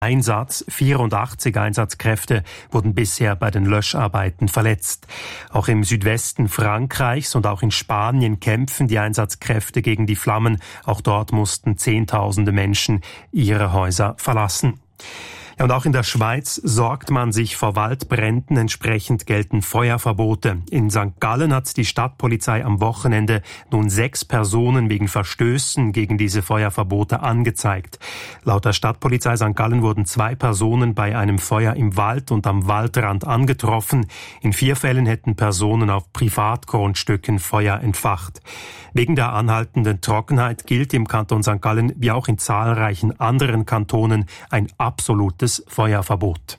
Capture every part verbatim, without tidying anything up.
Einsatz. vierundachtzig Einsatzkräfte wurden bisher bei den Löscharbeiten verletzt. Auch im Südwesten Frankreichs und auch in Spanien kämpfen die Einsatzkräfte gegen die Flammen. Auch dort mussten Zehntausende Menschen ihre Häuser verlassen. Ja, und auch in der Schweiz sorgt man sich vor Waldbränden. Entsprechend gelten Feuerverbote. In Sankt Gallen hat die Stadtpolizei am Wochenende nun sechs Personen wegen Verstößen gegen diese Feuerverbote angezeigt. Laut der Stadtpolizei Sankt Gallen wurden zwei Personen bei einem Feuer im Wald und am Waldrand angetroffen. In vier Fällen hätten Personen auf Privatgrundstücken Feuer entfacht. Wegen der anhaltenden Trockenheit gilt im Kanton Sankt Gallen wie auch in zahlreichen anderen Kantonen ein absolutes Feuerverbot.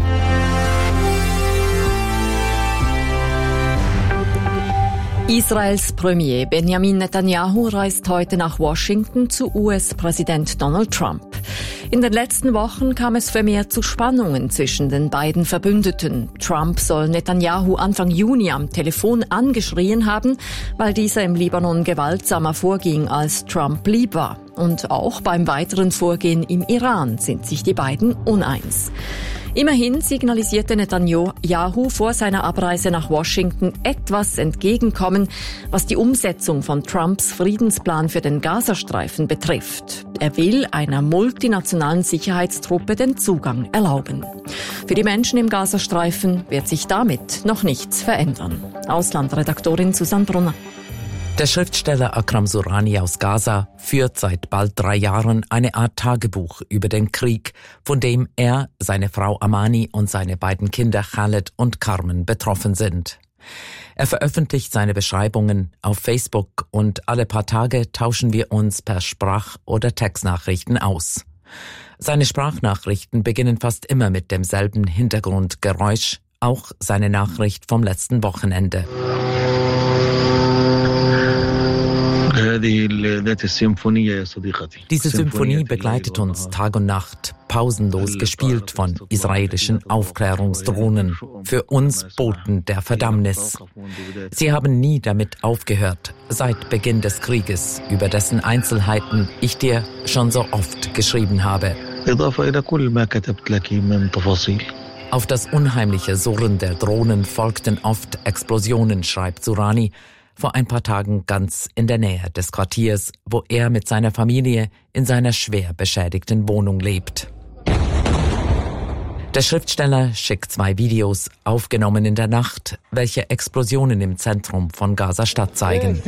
Israels Premier Benjamin Netanyahu reist heute nach Washington zu U S-Präsident Donald Trump. In den letzten Wochen kam es vermehrt zu Spannungen zwischen den beiden Verbündeten. Trump soll Netanyahu Anfang Juni am Telefon angeschrien haben, weil dieser im Libanon gewaltsamer vorging, als Trump lieb war. Und auch beim weiteren Vorgehen im Iran sind sich die beiden uneins. Immerhin signalisierte Netanyahu vor seiner Abreise nach Washington etwas Entgegenkommen, was die Umsetzung von Trumps Friedensplan für den Gazastreifen betrifft. Er will einer multinationalen Sicherheitstruppe den Zugang erlauben. Für die Menschen im Gazastreifen wird sich damit noch nichts verändern. Auslandredaktorin Susanne Brunner. Der Schriftsteller Akram Sourani aus Gaza führt seit bald drei Jahren eine Art Tagebuch über den Krieg, von dem er, seine Frau Amani und seine beiden Kinder Khaled und Carmen betroffen sind. Er veröffentlicht seine Beschreibungen auf Facebook und alle paar Tage tauschen wir uns per Sprach- oder Textnachrichten aus. Seine Sprachnachrichten beginnen fast immer mit demselben Hintergrundgeräusch, auch seine Nachricht vom letzten Wochenende. Diese Symphonie begleitet uns Tag und Nacht, pausenlos gespielt von israelischen Aufklärungsdrohnen, für uns Boten der Verdammnis. Sie haben nie damit aufgehört, seit Beginn des Krieges, über dessen Einzelheiten ich dir schon so oft geschrieben habe. Auf das unheimliche Surren der Drohnen folgten oft Explosionen, schreibt Sourani, vor ein paar Tagen ganz in der Nähe des Quartiers, wo er mit seiner Familie in seiner schwer beschädigten Wohnung lebt. Der Schriftsteller schickt zwei Videos, aufgenommen in der Nacht, welche Explosionen im Zentrum von Gaza-Stadt zeigen.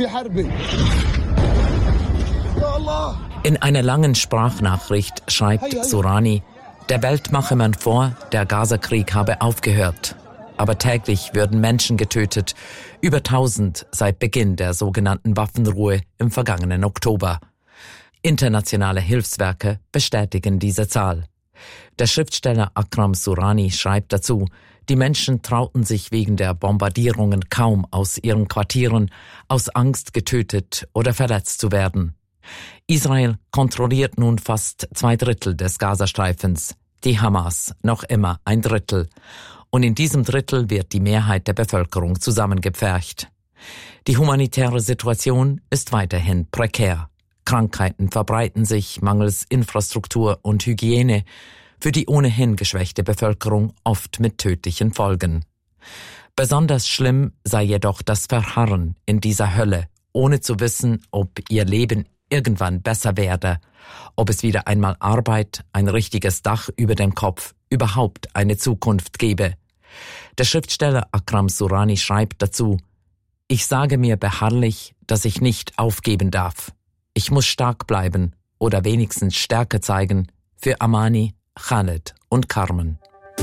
In einer langen Sprachnachricht schreibt Sourani, der Welt mache man vor, der Gaza-Krieg habe aufgehört. Aber täglich würden Menschen getötet, über tausend seit Beginn der sogenannten Waffenruhe im vergangenen Oktober. Internationale Hilfswerke bestätigen diese Zahl. Der Schriftsteller Akram Sourani schreibt dazu, die Menschen trauten sich wegen der Bombardierungen kaum aus ihren Quartieren, aus Angst getötet oder verletzt zu werden. Israel kontrolliert nun fast zwei Drittel des Gazastreifens, die Hamas noch immer ein Drittel. Und in diesem Drittel wird die Mehrheit der Bevölkerung zusammengepfercht. Die humanitäre Situation ist weiterhin prekär. Krankheiten verbreiten sich mangels Infrastruktur und Hygiene, für die ohnehin geschwächte Bevölkerung oft mit tödlichen Folgen. Besonders schlimm sei jedoch das Verharren in dieser Hölle, ohne zu wissen, ob ihr Leben irgendwann besser werde, ob es wieder einmal Arbeit, ein richtiges Dach über dem Kopf, überhaupt eine Zukunft gebe. Der Schriftsteller Akram Sourani schreibt dazu, ich sage mir beharrlich, dass ich nicht aufgeben darf. Ich muss stark bleiben oder wenigstens Stärke zeigen für Amani, Khaled und Carmen.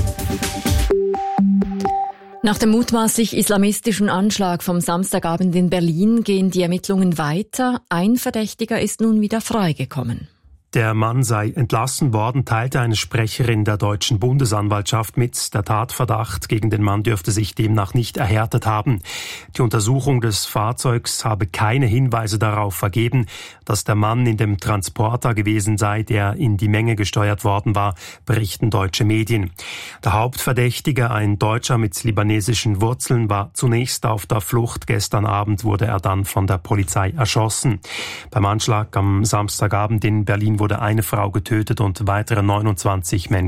Nach dem mutmaßlich islamistischen Anschlag vom Samstagabend in Berlin gehen die Ermittlungen weiter. Ein Verdächtiger ist nun wieder freigekommen. Der Mann sei entlassen worden, teilte eine Sprecherin der deutschen Bundesanwaltschaft mit. Der Tatverdacht gegen den Mann dürfte sich demnach nicht erhärtet haben. Die Untersuchung des Fahrzeugs habe keine Hinweise darauf ergeben, dass der Mann in dem Transporter gewesen sei, der in die Menge gesteuert worden war, berichten deutsche Medien. Der Hauptverdächtige, ein Deutscher mit libanesischen Wurzeln, war zunächst auf der Flucht. Gestern Abend wurde er dann von der Polizei erschossen. Beim Anschlag am Samstagabend in Berlin wurde eine Frau getötet und weitere neunundzwanzig Menschen